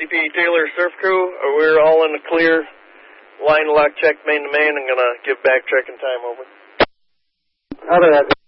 CP Taylor Surf Crew. We're all in the clear. Line lock check main to main. I'm going to give back checking time over. Other